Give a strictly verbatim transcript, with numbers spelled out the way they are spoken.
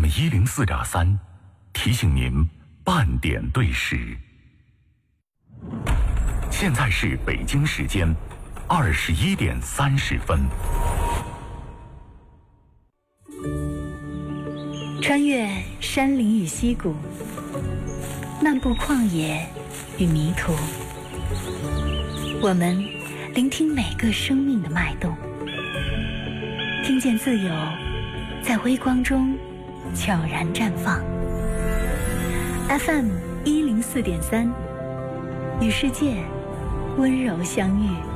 一零四点三，提醒您半点对时。现在是北京时间二十一点三十分。 穿越山林与溪谷，漫步旷野与迷途，我们聆听每个生命的脉动，听见自由在微光中悄然绽放。F M 一零四点三，与世界温柔相遇。